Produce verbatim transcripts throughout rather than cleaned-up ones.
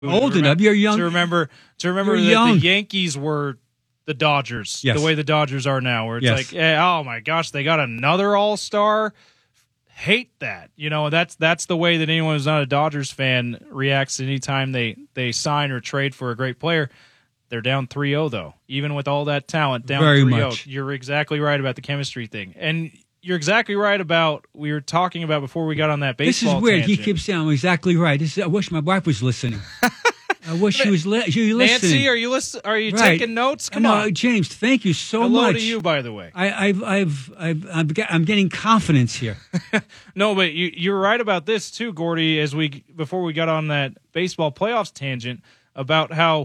Old remember, enough. You're young. To remember, to remember You're that young. the Yankees were the Dodgers, Yes. the way the Dodgers are now, where it's Yes. like, eh, oh my gosh, they got another All-Star. Hate that. You know, that's that's the way that anyone who's not a Dodgers fan reacts anytime they, they sign or trade for a great player. They're down three oh, though. Even with all that talent, down Very three oh. much. You're exactly right about the chemistry thing. And you're exactly right about, we were talking about before we got on that This baseball is weird. tangent. He keeps saying, I'm exactly right. This is, I wish my wife was listening. I wish she was li- she was listening. Nancy, are you listen? Are you Right. taking notes? Come no, on, James, thank you so Hello much. to you, by the way. I, I've, I've, I've, I'm, ge- I'm getting confidence here. No, but you, you're right about this too, Gordy. As we before we got on that baseball playoffs tangent about how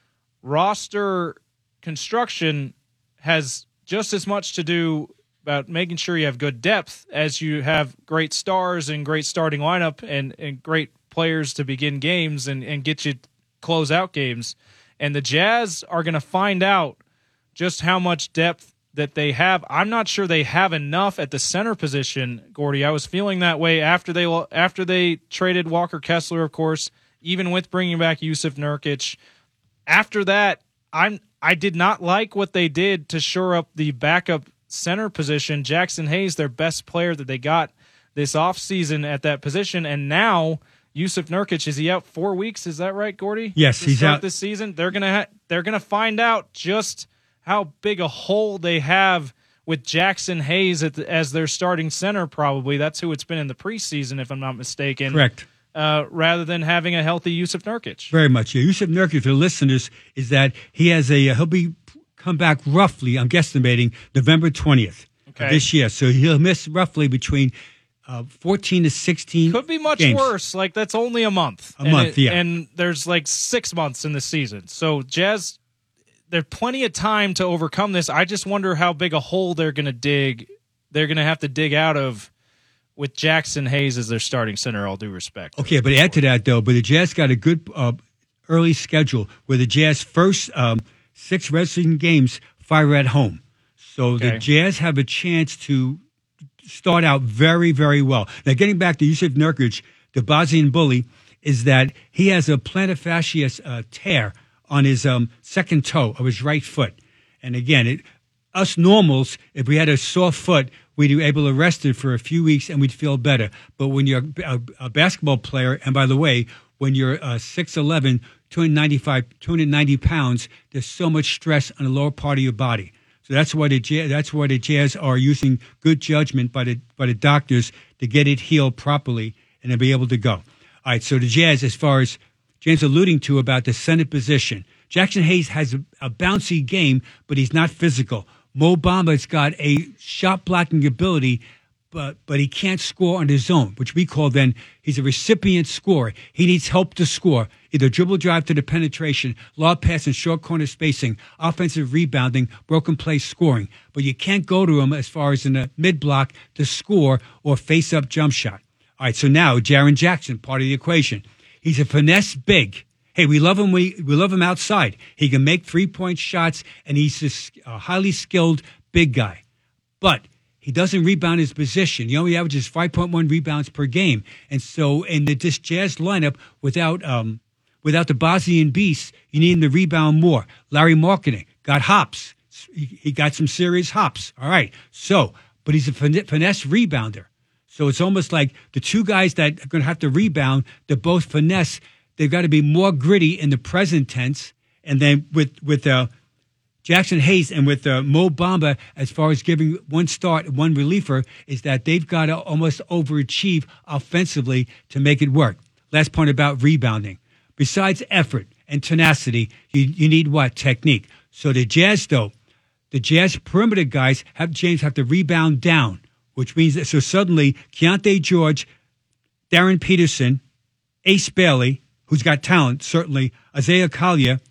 roster construction has just as much to do about making sure you have good depth as you have great stars and great starting lineup and, and great players to begin games and, and get you close out games. And the Jazz are going to find out just how much depth that they have. I'm not sure they have enough at the center position, Gordy. I was feeling that way after they after they traded Walker Kessler, of course, even with bringing back Yusuf Nurkic. After that, I'm I did not like what they did to shore up the backup center position. Jackson Hayes, their best player that they got this offseason at that position, and now Yusuf Nurkic, is he out four weeks? Is that right, Gordy? Yes, to he's start out this season. They're gonna ha- they're gonna find out just how big a hole they have with Jackson Hayes at the, as their starting center. Probably that's who it's been in the preseason, if I'm not mistaken. Correct. Uh, rather than having a healthy Yusuf Nurkic. Very much. Yeah. Yusuf Nurkic, for the listeners, is that he has a he'll be come back roughly, I'm guesstimating, November twentieth Okay. of this year. So he'll miss roughly between uh, fourteen to sixteen. Could be much games. worse. Like, that's only a month. A and month, it- yeah. And there's like six months in the season. So Jazz, there's plenty of time to overcome this. I just wonder how big a hole they're going to dig. They're going to have to dig out of with Jackson Hayes as their starting center, all due respect. Okay, but add to that, though, but the Jazz got a good uh, early schedule where the Jazz first um, six wrestling games fire at home. So Okay. the Jazz have a chance to start out very, very well. Now, getting back to Yusuf Nurkic, the Bosnian bully, is that he has a plantar fascia uh, tear on his um, second toe of his right foot. And again, it, us normals, if we had a sore foot, we'd be able to rest it for a few weeks and we'd feel better. But when you're a, a basketball player, and by the way, when you're uh, six eleven, two ninety-five, two ninety pounds, there's so much stress on the lower part of your body. So that's why the Jazz, that's why the Jazz are using good judgment by the by the doctors to get it healed properly and to be able to go. All right, so the Jazz, as far as James alluding to about the center position, Jackson Hayes has a, a bouncy game, but he's not physical. Mo Bamba's got a shot blocking ability, but but he can't score on his own, which we call then he's a recipient scorer. He needs help to score, either dribble drive to the penetration, lob pass and short corner spacing, offensive rebounding, broken play scoring. But you can't go to him as far as in the mid block to score or face up jump shot. All right, so now Jaren Jackson, part of the equation. He's a finesse big. Hey, we love him. We we love him outside. He can make three point shots, and he's a highly skilled big guy. But he doesn't rebound his position. He only averages five point one rebounds per game. And so, in the, this Jazz lineup, without um without the Bosnian beast, you need him to rebound more. Larry Marketing got hops. He, he got some serious hops. All right. So, but he's a fin- finesse rebounder. So it's almost like the two guys that are going to have to rebound, they're both finesse. They've got to be more gritty in the present tense. And then with with uh, Jackson Hayes and with uh, Mo Bamba, as far as giving one start, one reliever, is that they've got to almost overachieve offensively to make it work. Last point about rebounding. Besides effort and tenacity, you, you need what? Technique. So the Jazz, though, the Jazz perimeter guys have James have to rebound down, which means that so suddenly Keontae George, Darren Peterson, Ace Bailey, who's got talent, certainly, Isaiah Collier,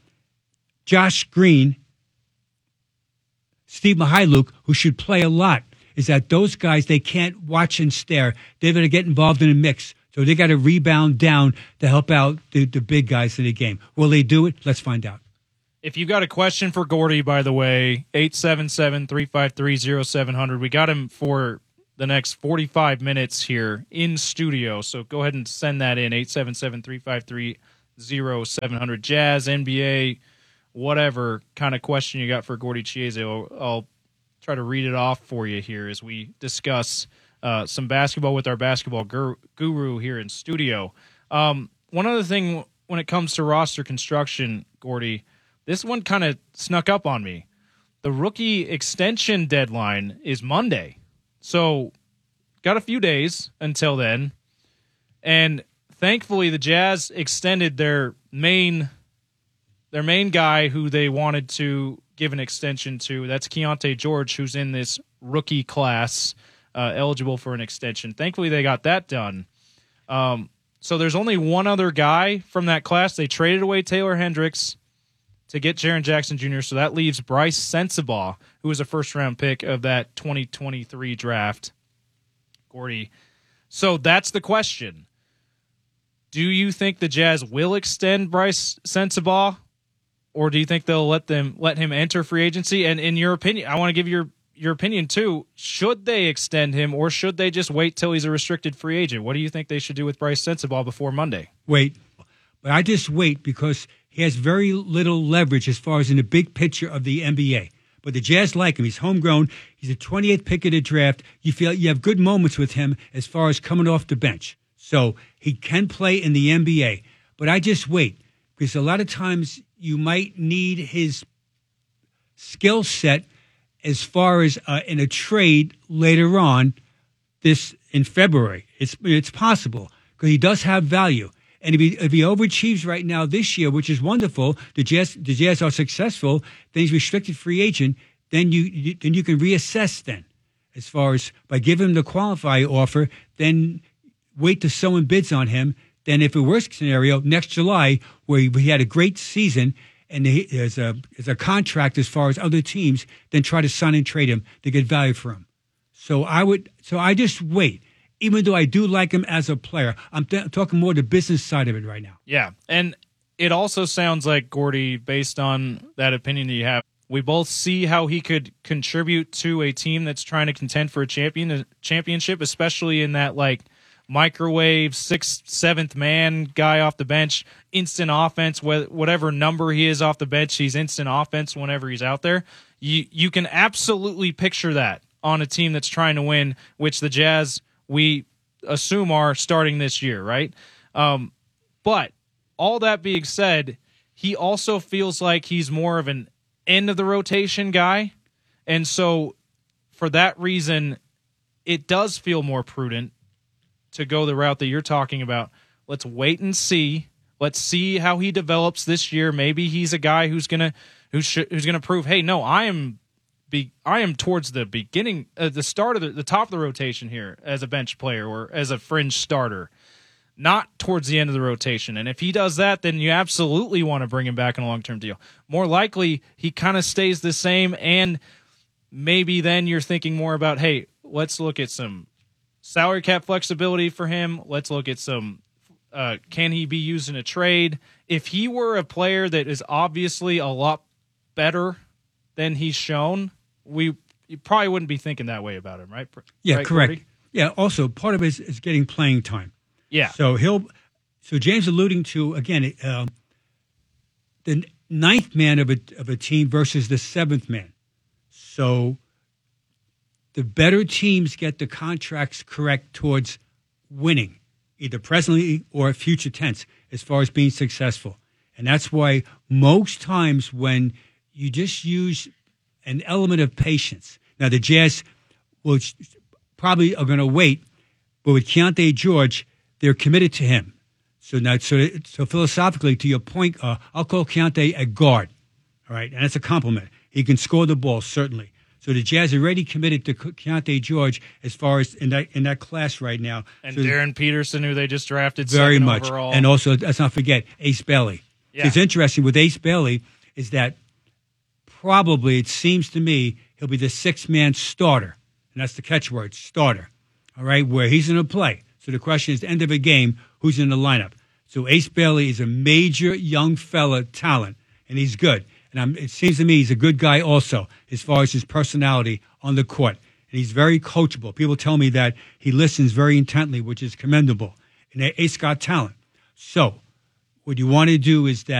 Josh Green, Steve Mihailuk, who should play a lot, is that those guys, they can't watch and stare. They're going to get involved in a mix. So they got to rebound down to help out the, the big guys in the game. Will they do it? Let's find out. If you got a question for Gordy, by the way, eight seven seven, three five three, zero seven zero zero. We got him for the next forty-five minutes here in studio. So go ahead and send that in, eight seven seven, three five three, zero seven hundred Jazz, N B A, whatever kind of question you got for Gordy Chiesa. I'll, I'll try to read it off for you here as we discuss uh, some basketball with our basketball gur- guru here in studio. Um, one other thing when it comes to roster construction, Gordy, this one kind of snuck up on me. The rookie extension deadline is Monday. So got a few days until then. And thankfully the Jazz extended their main their main guy who they wanted to give an extension to. That's Keontae George, who's in this rookie class, uh, eligible for an extension. Thankfully they got that done. Um, so there's only one other guy from that class. They traded away Taylor Hendricks to get Jaren Jackson Junior So that leaves Bryce Sensabaugh, who was a first-round pick of that twenty twenty-three draft. Gordy. So that's the question. Do you think the Jazz will extend Bryce Sensabaugh, or do you think they'll let them let him enter free agency? And in your opinion, I want to give your your opinion too. Should they extend him, or should they just wait till he's a restricted free agent? What do you think they should do with Bryce Sensabaugh before Monday? Wait. But I just wait because he has very little leverage as far as in the big picture of the N B A. But the Jazz like him. He's homegrown. He's a twenty-eighth pick of the draft. You feel you have good moments with him as far as coming off the bench. So he can play in the N B A. But I just wait because a lot of times you might need his skill set as far as uh, in a trade later on this in February. It's it's possible because he does have value. And if he, if he overachieves right now this year, which is wonderful, the Jazz, the Jazz are successful, then he's restricted free agent, then you, you then you can reassess then as far as by giving him the qualifying offer, then wait till someone bids on him. Then if a worst scenario, next July, where he, he had a great season and he, there's, a, there's a contract as far as other teams, then try to sign and trade him to get value for him. So I would, so I just wait. Even though I do like him as a player, I'm th- talking more the business side of it right now. Yeah, and it also sounds like, Gordy, based on that opinion that you have, we both see how he could contribute to a team that's trying to contend for a champion a championship, especially in that like microwave sixth, seventh man guy off the bench, instant offense, wh- whatever number he is off the bench, he's instant offense whenever he's out there. You you can absolutely picture that on a team that's trying to win, which the Jazz we assume are starting this year, right? Um, but all that being said, he also feels like he's more of an end of the rotation guy. And so for that reason, it does feel more prudent to go the route that you're talking about. Let's wait and see. Let's see how he develops this year. Maybe he's a guy who's going to who's sh- who's going to prove, hey, no, I am Be, I am towards the beginning, uh, the start of the, the top of the rotation here as a bench player or as a fringe starter, not towards the end of the rotation. And if he does that, then you absolutely want to bring him back in a long-term deal. More likely, he kind of stays the same, and maybe then you're thinking more about, hey, let's look at some salary cap flexibility for him. Let's look at some, uh, can he be used in a trade? If he were a player that is obviously a lot better than he's shown, we you probably wouldn't be thinking that way about him, right? Yeah, right, correct. Gordy? Yeah, also part of it is, is getting playing time. Yeah. So he'll. So James alluding to again uh, the ninth man of a of a team versus the seventh man. So the better teams get the contracts correct towards winning, either presently or future tense, as far as being successful, and that's why most times when you just use an element of patience. Now, the Jazz will probably are going to wait, but with Keontae George, they're committed to him. So now, so, so philosophically, to your point, uh, I'll call Keontae a guard, all right? And that's a compliment. He can score the ball, certainly. So the Jazz are already committed to Keontae George as far as in that in that class right now. And so Darren Peterson, who they just drafted very second much. overall. And also, let's not forget, Ace Bailey. Yeah. So it's interesting with Ace Bailey is that probably, it seems to me, he'll be the six-man starter. And that's the catchword, starter. All right, where he's going to play. So the question is, the end of a game, who's in the lineup? So Ace Bailey is a major young fella talent, and he's good. And I'm, it seems to me he's a good guy also, as far as his personality on the court. And he's very coachable. People tell me that he listens very intently, which is commendable. And Ace got talent. So What you want to do is that